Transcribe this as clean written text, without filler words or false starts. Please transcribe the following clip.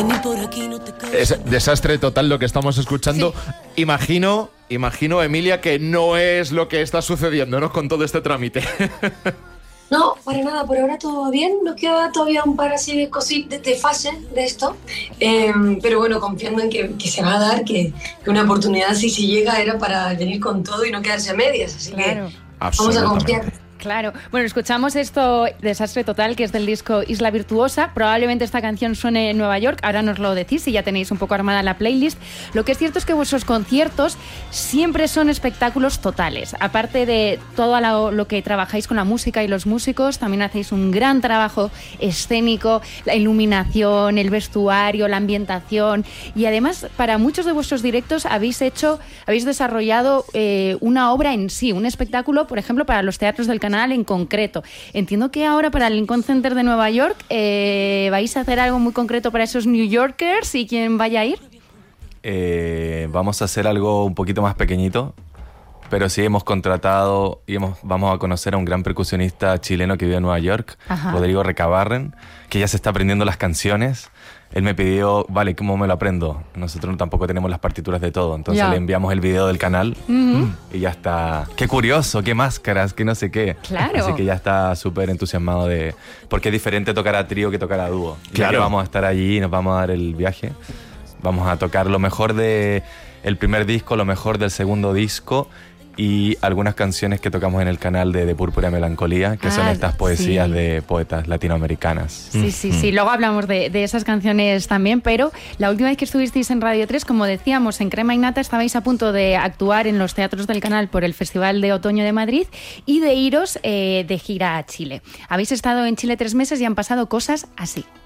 Es desastre total lo que estamos escuchando. Sí. Imagino, Emilia, que no es lo que está sucediendo, ¿no? Con todo este trámite. No, para nada, por ahora todo va bien. Nos queda todavía un par así de cositas de fase de esto, pero bueno, confiando en que se va a dar, que una oportunidad si llega era para venir con todo y no quedarse a medias, así claro. Que vamos a confiar. Claro. Bueno, escuchamos esto, Desastre Total, que es del disco Isla Virtuosa. Probablemente esta canción suene en Nueva York. Ahora nos lo decís si ya tenéis un poco armada la playlist. Lo que es cierto es que vuestros conciertos siempre son espectáculos totales. Aparte de todo lo que trabajáis con la música y los músicos, también hacéis un gran trabajo escénico, la iluminación, el vestuario, la ambientación. Y además, para muchos de vuestros directos habéis desarrollado una obra en sí, un espectáculo, por ejemplo, para los teatros del Canal en concreto. Entiendo que ahora para el Lincoln Center de Nueva York vais a hacer algo muy concreto para esos New Yorkers y quien vaya a ir. Vamos a hacer algo un poquito más pequeñito, pero sí hemos contratado y vamos a conocer a un gran percusionista chileno que vive en Nueva York, Ajá. Rodrigo Recabarren, que ya se está aprendiendo las canciones. Él me pidió, vale, ¿cómo me lo aprendo? Nosotros tampoco tenemos las partituras de todo, entonces le enviamos el video del canal y ya está. ¡Qué curioso! ¡Qué máscaras! ¡Qué no sé qué! Claro. Así que ya está súper entusiasmado porque es diferente tocar a trío que tocar a dúo. Claro. Ya que vamos a estar allí y nos vamos a dar el viaje. Vamos a tocar lo mejor del primer disco, lo mejor del segundo disco y algunas canciones que tocamos en el canal de Púrpura y Melancolía, que son estas poesías de poetas latinoamericanas. Sí. Luego hablamos de esas canciones también, pero la última vez que estuvisteis en Radio 3, como decíamos, en Crema Innata estabais a punto de actuar en los teatros del Canal por el Festival de Otoño de Madrid y de iros de gira a Chile. Habéis estado en Chile 3 meses y han pasado cosas así.